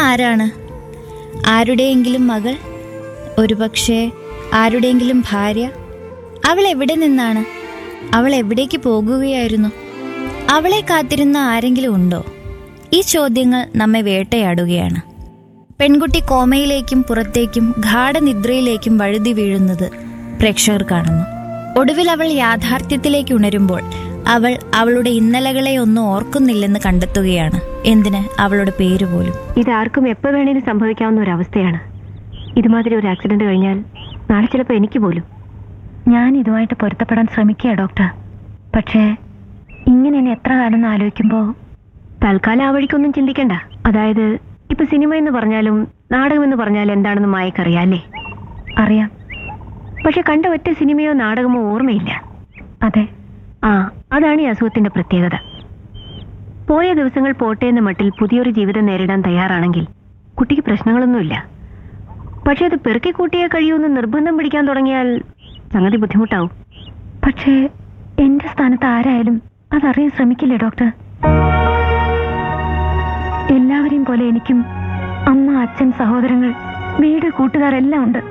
ആരാണ്? ആരുടെയെങ്കിലും മകൾ? ഒരുപക്ഷെ ആരുടെയെങ്കിലും ഭാര്യ? അവൾ എവിടെ നിന്നാണ്? അവൾ എവിടേക്ക് പോകുകയായിരുന്നു? അവളെ കാത്തിരുന്ന ആരെങ്കിലും ഉണ്ടോ? ഈ ചോദ്യങ്ങൾ നമ്മെ വേട്ടയാടുകയാണ്. പെൺകുട്ടി കോമയിലേക്കും പുറത്തേക്കും ഗാഠനിദ്രയിലേക്കും വഴുതി വീഴുന്നത് പ്രേക്ഷകർ കാണുന്നു. ഒടുവിൽ അവൾ യാഥാർത്ഥ്യത്തിലേക്ക് ഉണരുമ്പോൾ അവൾ അവളുടെ ഇന്നലകളെ ഒന്നും ഓർക്കുന്നില്ലെന്ന് കണ്ടെത്തുകയാണ്. എന്തിന്, അവളുടെ പേര് പോലും. ഇതാർക്കും എപ്പോൾ വേണേലും സംഭവിക്കാവുന്ന ഒരു അവസ്ഥയാണ്. ഇതുമാതിരി ഒരു ആക്സിഡന്റ് കഴിഞ്ഞാൽ നാളെ ചിലപ്പോൾ എനിക്ക് പോലും. ഞാൻ ഇതുമായിട്ട് പൊരുത്തപ്പെടാൻ ശ്രമിക്കുക ഡോക്ടർ. പക്ഷേ ഇങ്ങനെ എന്നെ എത്ര കാലം എന്ന് ആലോചിക്കുമ്പോൾ തൽക്കാലം ആ വഴിക്കൊന്നും ചിന്തിക്കണ്ട. അതായത് ഇപ്പൊ സിനിമ എന്ന് പറഞ്ഞാലും നാടകം എന്ന് പറഞ്ഞാലും എന്താണെന്ന് മായക്കറിയാല്ലേ? അറിയാം. പക്ഷെ കണ്ട ഒറ്റ സിനിമയോ നാടകമോ ഓർമ്മയില്ല. അതെ, അതാണ് ഈ അസുഖത്തിന്റെ പ്രത്യേകത. പോയ ദിവസങ്ങൾ പോട്ടെ എന്ന മട്ടിൽ പുതിയൊരു ജീവിതം നേരിടാൻ തയ്യാറാണെങ്കിൽ കുട്ടിക്ക് പ്രശ്നങ്ങളൊന്നുമില്ല. പക്ഷെ അത് പെറുക്കിക്കൂട്ടിയേ കഴിയൂന്ന് നിർബന്ധം പിടിക്കാൻ തുടങ്ങിയാൽ സംഗതി ബുദ്ധിമുട്ടാവും. പക്ഷേ എന്റെ സ്ഥാനത്ത് ആരായാലും അതറിയാൻ ശ്രമിക്കില്ലേ ഡോക്ടർ? എല്ലാവരെയും പോലെ എനിക്കും അമ്മ, അച്ഛൻ, സഹോദരങ്ങൾ, വീട്, കൂട്ടുകാരെല്ലാം ഉണ്ട്.